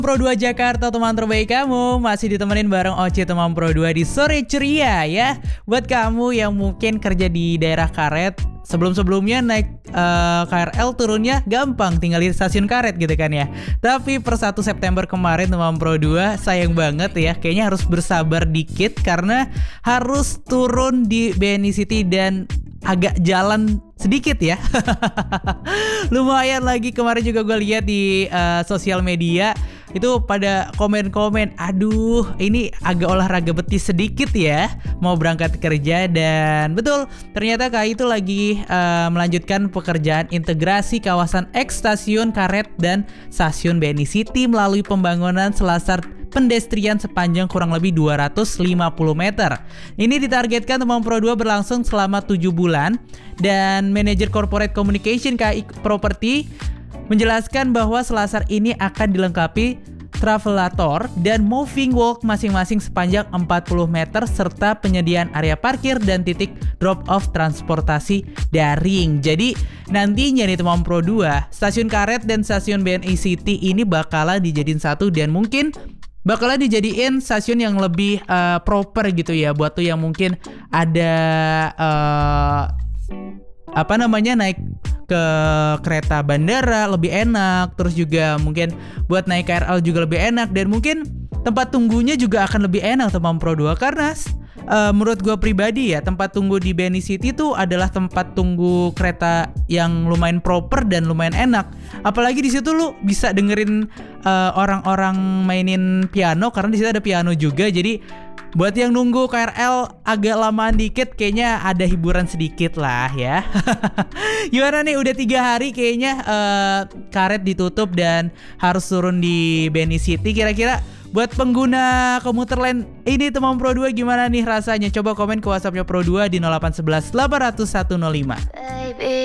Pro 2 Jakarta, teman terbaik kamu. Masih ditemenin bareng Oce teman Pro 2 di sore ceria ya. Buat kamu yang mungkin kerja di daerah karet, sebelum-sebelumnya naik KRL turunnya gampang, tinggal di stasiun karet gitu kan ya. Tapi per 1 September kemarin teman Pro 2, sayang banget ya, kayaknya harus bersabar dikit karena harus turun di BNI City dan agak jalan sedikit ya. Lumayan lagi, kemarin juga gue lihat di sosial media itu pada komen-komen, aduh ini agak olahraga betis sedikit ya mau berangkat kerja. Dan betul, ternyata KAI itu lagi melanjutkan pekerjaan integrasi kawasan X stasiun karet dan stasiun BNI City melalui pembangunan selasar pendestrian sepanjang kurang lebih 250 meter. Ini ditargetkan teman Pro 2 berlangsung selama 7 bulan. Dan manajer corporate communication KAI Property menjelaskan bahwa selasar ini akan dilengkapi travelator dan moving walk masing-masing sepanjang 40 meter serta penyediaan area parkir dan titik drop off transportasi daring. Jadi nantinya nih teman Pro 2, stasiun karet dan stasiun BNI City ini bakalan dijadiin satu dan mungkin bakalan dijadiin stasiun yang lebih proper gitu ya, buat tuh yang mungkin ada naik ke kereta bandara lebih enak, terus juga mungkin buat naik KRL juga lebih enak, dan mungkin tempat tunggunya juga akan lebih enak teman Pro 2 karena menurut gue pribadi ya, tempat tunggu di BNI City itu adalah tempat tunggu kereta yang lumayan proper dan lumayan enak. Apalagi di situ lu bisa dengerin orang-orang mainin piano karena di situ ada piano juga. Jadi buat yang nunggu KRL agak lamaan dikit, kayaknya ada hiburan sedikit lah ya. Gimana nih, udah 3 hari kayaknya karet ditutup dan harus turun di BNI City. Kira-kira buat pengguna komuter lain ini teman Pro 2 gimana nih rasanya? Coba komen ke WhatsAppnya Pro 2 di 0811 800 105.